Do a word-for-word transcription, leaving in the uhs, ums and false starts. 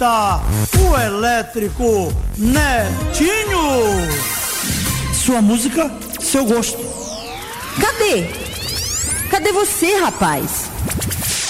Tá, o elétrico Netinho. Sua música, seu gosto. Cadê? Cadê você, rapaz?